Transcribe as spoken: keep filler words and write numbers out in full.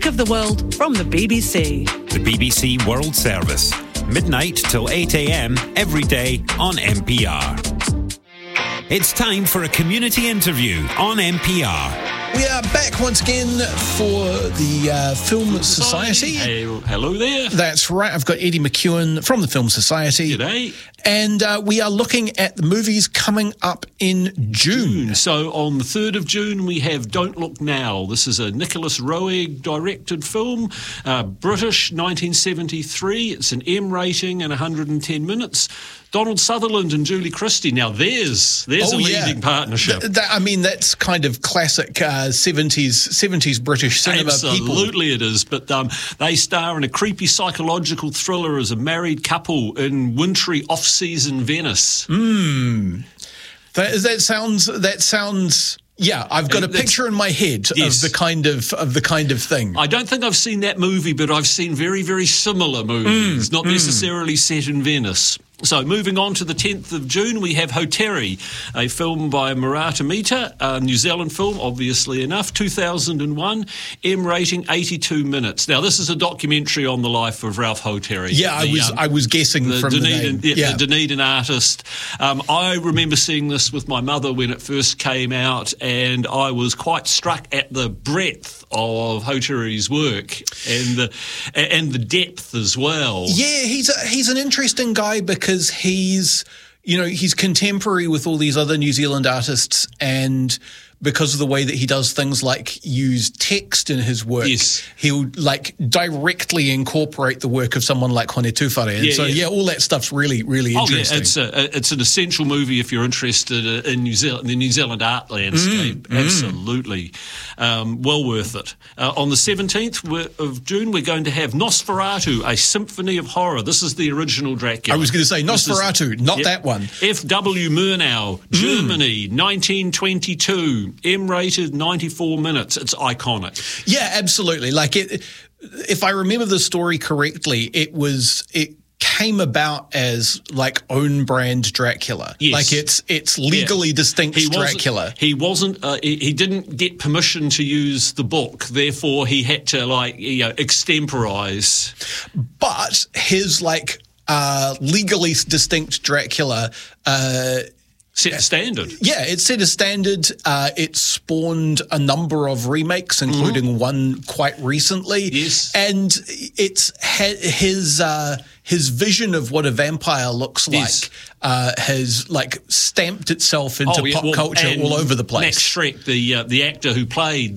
week of the world from the B B C. The B B C World Service. Midnight till eight a.m. every day on N P R. It's time for a community interview on N P R. We are back once again for the uh, Film Society. Hey, hello there. That's right. I've got Eddie McEwen from the Film Society. G'day. And uh, we are looking at the movies coming up in June. So on the third of June, we have Don't Look Now. This is a Nicholas Roeg directed film, uh, British, nineteen seventy-three. It's an M rating and one hundred ten minutes. Donald Sutherland and Julie Christie. Now, there's there's oh, a yeah. leading partnership. Th- that, I mean, that's kind of classic uh, seventies seventies British cinema. Absolutely people. It is. But um, they star in a creepy psychological thriller as a married couple in wintry off-season Venice. Hmm. That, that sounds... That sounds... Yeah, I've got a That's, picture in my head yes. of the kind of of the kind of thing. I don't think I've seen that movie, but I've seen very, very similar movies, mm, not mm. necessarily set in Venice. So moving on to the tenth of June, we have Hoteri, a film by Murata Mita, a New Zealand film, obviously enough, two thousand one, M rating eighty-two minutes. Now, this is a documentary on the life of Ralph Hoteri. Yeah, the, I was um, I was guessing the from Dunedin, the name. Yeah, Yeah. the Dunedin artist. Um, I remember seeing this with my mother when it first came out, and I was quite struck at the breadth of Hoteri's work and the and the depth as well. Yeah, he's a, he's an interesting guy because he's, you know, he's contemporary with all these other New Zealand artists, and because of the way that he does things like use text in his work, yes. he'll like directly incorporate the work of someone like Hone Tūwhare. And yeah, so, yeah. yeah, all that stuff's really, really oh, interesting. Yeah, it's, a, it's an essential movie if you're interested in New Zealand, the New Zealand art landscape. Mm, Absolutely. Mm. Um, well worth it. Uh, on the seventeenth of June, we're going to have Nosferatu, a symphony of horror. This is the original Dracula. I was going to say Nosferatu, is, not yep, that one. F W Murnau, Germany, mm. nineteen twenty-two. M-rated, ninety-four minutes. It's iconic. Yeah, absolutely. Like, it, if I remember the story correctly, it was it came about as like own brand Dracula. Yes. Like it's it's legally yeah. distinct he Dracula. Wasn't, he wasn't. Uh, he, he didn't get permission to use the book. Therefore, he had to like you know extemporize. But his like uh, legally distinct Dracula. Uh, Set a standard. Yeah, it set a standard. Uh, it spawned a number of remakes, including mm-hmm. one quite recently. Yes. And it's his uh, his vision of what a vampire looks yes. like uh, has like stamped itself into oh, yeah, pop well, culture all over the place. Max Schreck, the uh, the actor who played